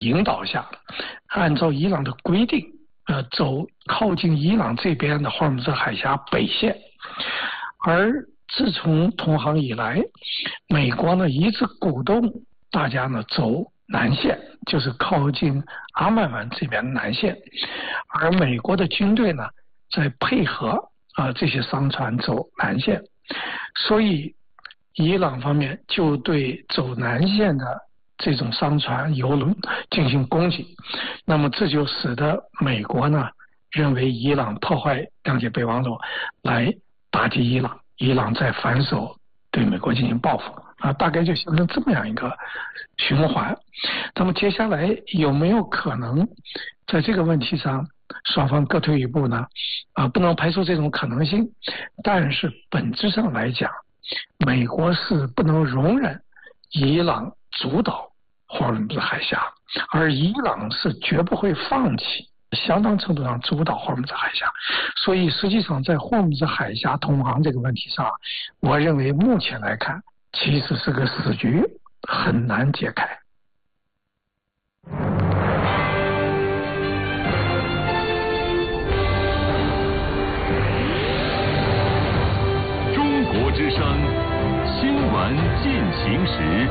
引导下，按照伊朗的规定，走靠近伊朗这边的霍尔木兹海峡北线。而自从通航以来，美国呢一直鼓动大家呢走南线，就是靠近阿曼湾这边的南线，而美国的军队呢在配合这些商船走南线，所以伊朗方面就对走南线的这种商船油轮进行攻击，那么这就使得美国呢认为伊朗破坏谅解备忘录来打击伊朗，伊朗再反手对美国进行报复大概就形成这么样一个循环。那么接下来有没有可能在这个问题上双方各退一步呢？不能排除这种可能性，但是本质上来讲，美国是不能容忍伊朗主导霍尔木兹海峡，而伊朗是绝不会放弃相当程度上主导霍尔木兹海峡。所以实际上在霍尔木兹海峡通航这个问题上，我认为目前来看其实是个死局，很难解开。 中国之声新闻进行时。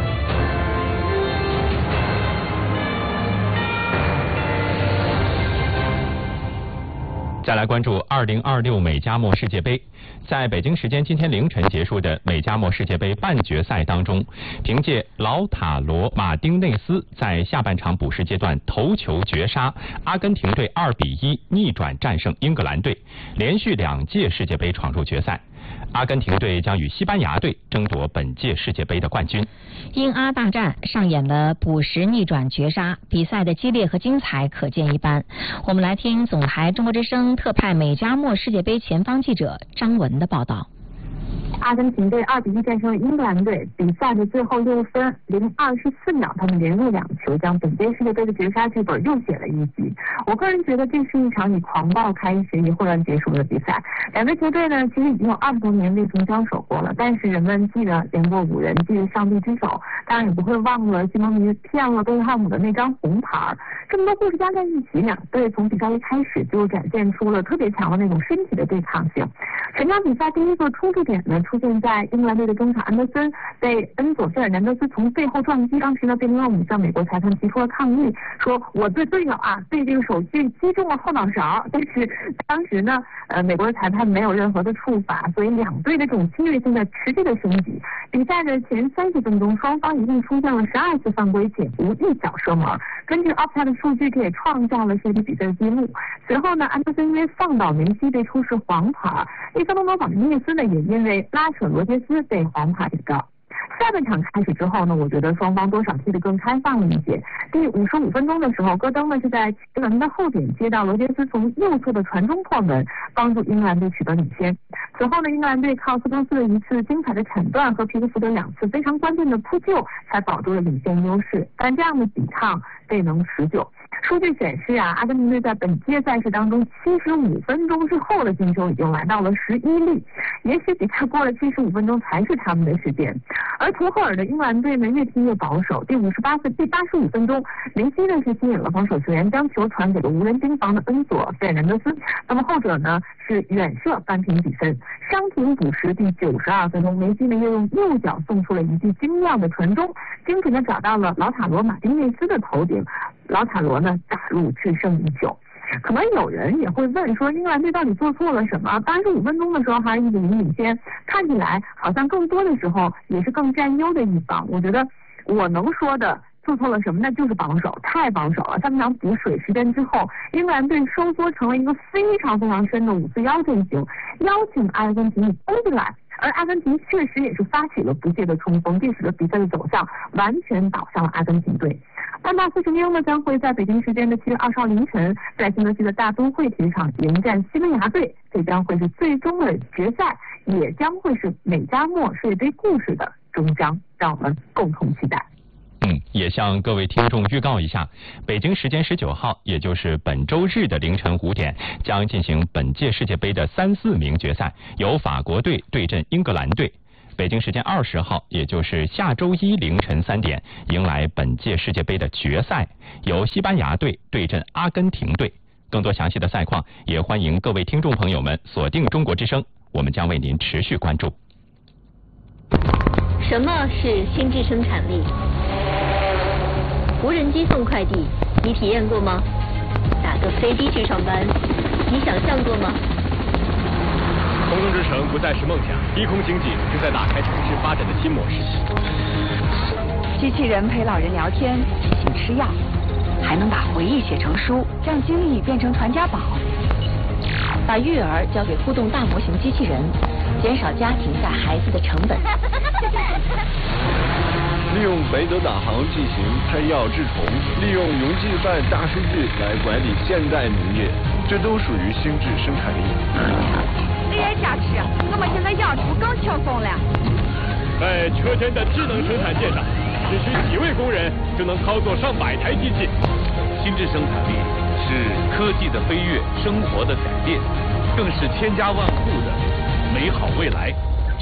再来关注2026美加墨世界杯。在北京时间今天凌晨结束的美加墨世界杯半决赛当中，凭借劳塔罗·马丁内斯在下半场补时阶段头球绝杀，阿根廷队2-1逆转战胜英格兰队，连续2届世界杯闯入决赛。阿根廷队将与西班牙队争夺本届世界杯的冠军。 英阿大战上演了补时逆转绝杀，比赛的激烈和精彩可见一斑。我们来听总台中国之声特派美加墨世界杯前方记者张文的报道。 阿根廷队2-1战胜了英格兰队，比赛的最后6分零24秒，他们连入2球，将本届世界杯的绝杀剧本又写了一集。我个人觉得这是一场以狂暴开始，以混乱结束的比赛。两支球队呢，其实已经有20多年未曾交手过了，但是人们记得连过5人，记得上帝之手，当然也不会忘了西蒙尼骗了贝克汉姆的那张红牌。这么多故事加在一起，两队从比赛一开始就展现出了特别强的那种身体的对抗性。整场比赛第一个冲突点呢，出现在英格兰队的中场安德森被恩佐费尔南德斯从背后撞击，当时呢贝林厄姆向美国裁判提出了抗议，说我对了被这个手击中了后脑勺，但是当时呢美国的裁判没有任何的处罚，所以两队的这种侵略性在持续的升级。比赛的前30分钟，双方一共出现了12次犯规，且无一脚射门。根据 Opta 的数据，这也创下了世界比赛的记录。随后呢，安德森因为放倒梅西被出示黄牌，利桑德罗·马丁内斯呢也因为拉扯罗杰斯被黄牌警告。下半场开始之后呢，我觉得双方多少踢得更开放了一些。第55分钟的时候，戈登呢是在奇门的后点接到罗杰斯从右侧的传中破门，帮助英格兰队取得领先。此后呢，英格兰队靠斯通斯的一次精彩的铲断和皮克福德2次非常关键的扑救，才保住了领先优势。但这样的抵抗未能持久。数据显示阿根廷队在本届赛事当中75分钟之后的进球已经来到了11粒，也许比赛过了75分钟才是他们的时间。而图赫尔的英格兰队呢越踢越保守，第85分钟，梅西呢是吸引了防守球员，将球传给了无人盯防的恩佐费尔南德斯，那么后者呢是远射扳平比分。伤停补时第92分钟，梅西呢又用右脚送出了一记精妙的传中，精准的找到了劳塔罗·马丁内斯的头顶，劳塔罗呢打入制胜一球。可能有人也会问说，英格兰队到底做错了什么？85分钟的时候还是1-0领先，看起来好像更多的时候也是更占优的一方。我觉得我能说的做错了什么？那就是防守，太保守了。下半场补水时间之后，英格兰队收缩成了一个非常深的5-4-1阵型，邀请阿根廷攻进来。而阿根廷确实也是发起了不懈的冲锋，这使得比赛的走向完全倒向了阿根廷队。丹麦斯雄鹰呢将会在北京时间的7月20号凌晨，在新泽西的大都会体育场迎战西班牙队，这将会是最终的决赛，也将会是美加墨世界杯故事的终章，让我们共同期待。 也向各位听众预告一下，北京时间19号，也就是本周日的凌晨5点，将进行本届世界杯的3、4名决赛，由法国队对阵英格兰队。 北京时间20号，也就是下周一凌晨3点，迎来本届世界杯的决赛，由西班牙队对阵阿根廷队。更多详细的赛况，也欢迎各位听众朋友们锁定中国之声，我们将为您持续关注。 什么是心智生产力？无人机送快递，你体验过吗？打个飞机去上班，你想象过吗？ 空中之城不再是梦想，低空经济正在打开城市发展的新模式。 机器人陪老人聊天，提醒吃药，还能把回忆写成书，让经历变成传家宝。把育儿交给互动大模型机器人，减少家庭带孩子的成本。 利用北斗导航进行配药治虫，利用云计算大数据来管理现代农业，这都属于心智生产力。 这也加持，我们现在养猪更轻松了。 在车间的智能生产线上，只需几位工人就能操作上百台机器。 心智生产力是科技的飞跃，生活的改变，更是千家万户的美好未来。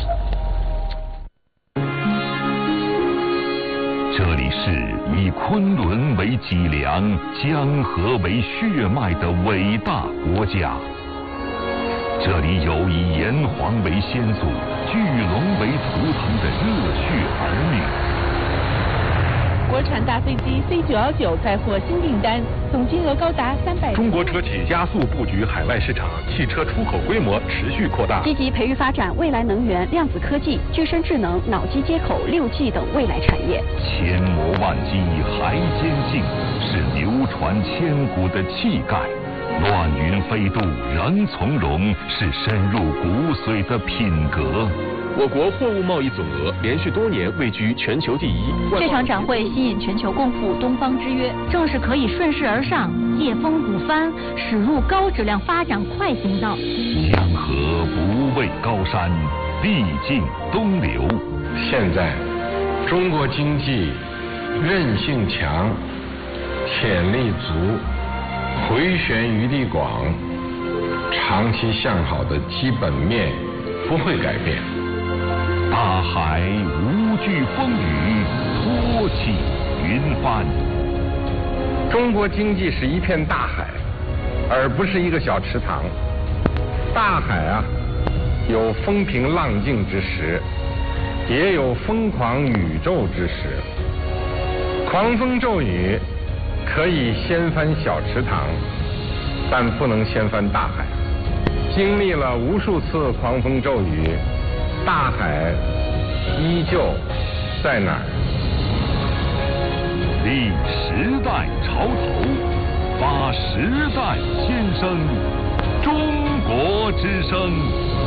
这里是以昆仑为脊梁、江河为血脉的伟大国家。这里有以炎黄为先祖、巨龙为图腾的热血儿女。 国产大飞机 C919再获新订单，总金额高达300。 中国车企加速布局海外市场，汽车出口规模持续扩大。 积极培育发展未来能源、量子科技、具身智能、脑机接口、6G 等未来产业。 千磨万击还坚劲，是流传千古的气概。乱云飞渡人从容，是深入骨髓的品格。 我国货物贸易总额连续多年位居全球第一。 这场展会吸引全球共赴东方之约，正是可以顺势而上、借风鼓帆，驶入高质量发展快行道。 江河不畏高山，历尽东流。 现在，中国经济韧性强，潜力足，回旋余地广，长期向好的基本面不会改变。 大海无惧风雨，托起云帆。 中国经济是一片大海，而不是一个小池塘。大海啊，有风平浪静之时，也有疯狂宇宙之时。狂风骤雨可以掀翻小池塘，但不能掀翻大海。经历了无数次狂风骤雨，大海依旧在哪儿？ 立时代潮头，发时代先声，中国之声。